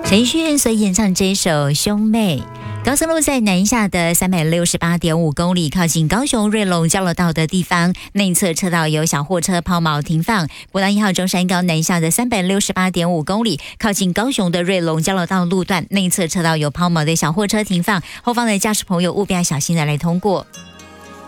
陈奕迅所演唱这一首《兄妹》。高速路在南下的368.5公里，靠近高雄瑞隆交流道的地方，内侧车道有小货车抛锚停放。国道1号中山高南下的368.5公里，靠近高雄的瑞隆交流道路段，内侧车道有抛锚的小货车停放，后方的驾驶朋友务必要小心的来通过。